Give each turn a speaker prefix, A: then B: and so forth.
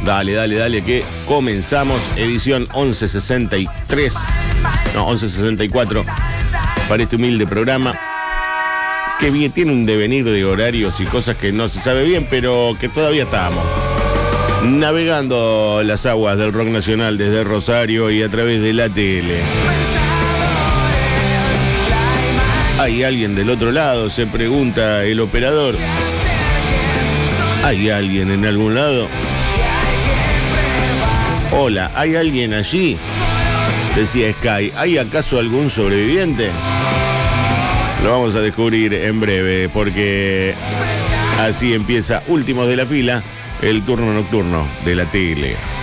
A: Dale, que comenzamos. Edición 1164 para este humilde programa. Que bien, tiene un devenir de horarios y cosas que no se sabe bien, pero que todavía estamos navegando las aguas del rock nacional desde Rosario y a través de la tele. ¿Hay alguien del otro lado?, se pregunta el operador. ¿Hay alguien en algún lado? Hola, ¿hay alguien allí?, decía Sky. ¿Hay acaso algún sobreviviente? Lo vamos a descubrir en breve, porque así empieza Últimos de la Fila, el turno nocturno de la tele.